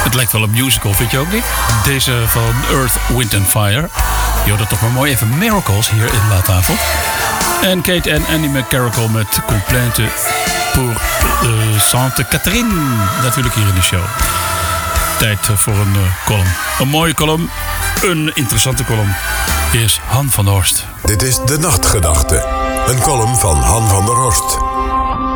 Het lijkt wel een musical, vind je ook niet? Deze van Earth, Wind and Fire. Je hoort toch maar mooi even Miracles hier in Laatavond. En Kate en Annie McCarrickle met Complainte pour Sainte Catherine. Natuurlijk hier in de show. Tijd voor een column. Een mooie column. Een interessante column. Hier is Han van der Horst. Dit is De Nachtgedachte. Een column van Han van der Horst.